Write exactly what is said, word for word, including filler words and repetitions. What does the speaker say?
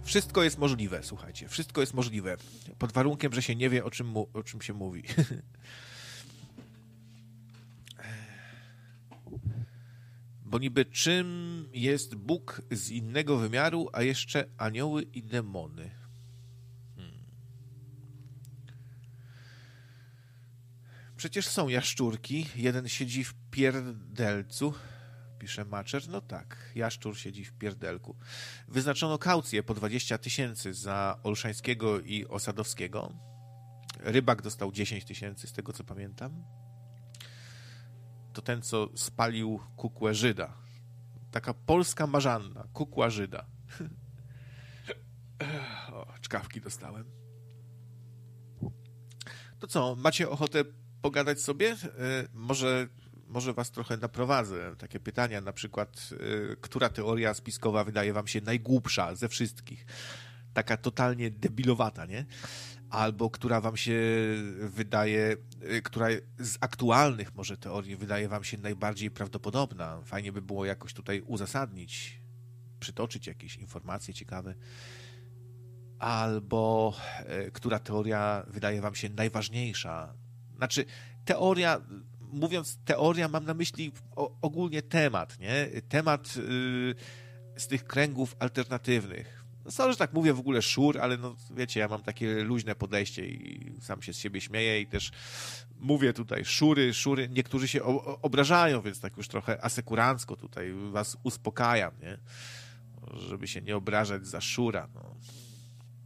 Wszystko jest możliwe, słuchajcie. Wszystko jest możliwe. Pod warunkiem, że się nie wie, o czym, mu, o czym się mówi. Bo niby czym jest Bóg z innego wymiaru, a jeszcze anioły i demony? Hmm. Przecież są jaszczurki. Jeden siedzi w pierdelcu. Pisze Maczer. No tak, jaszczur siedzi w pierdelku. Wyznaczono kaucję po dwadzieścia tysięcy za Olszańskiego i Osadowskiego. Rybak dostał dziesięć tysięcy, z tego co pamiętam. To ten, co spalił kukłę Żyda. Taka polska marzanna, kukła Żyda. O, czkawki dostałem. To co, macie ochotę pogadać sobie? Może, może was trochę naprowadzę. Takie pytania, na przykład, która teoria spiskowa wydaje wam się najgłupsza ze wszystkich? Taka totalnie debilowata, nie? Albo która wam się wydaje, która z aktualnych może teorii wydaje wam się najbardziej prawdopodobna. Fajnie by było jakoś tutaj uzasadnić, przytoczyć jakieś informacje ciekawe. Albo e, która teoria wydaje wam się najważniejsza. Znaczy, teoria, mówiąc teoria, mam na myśli o, ogólnie temat, nie? Temat y, z tych kręgów alternatywnych. Sorry, że tak mówię w ogóle szur, ale no wiecie, ja mam takie luźne podejście i sam się z siebie śmieję i też mówię tutaj szury, szury. Niektórzy się o, obrażają, więc tak już trochę asekurancko tutaj was uspokajam, nie? Żeby się nie obrażać za szura, no.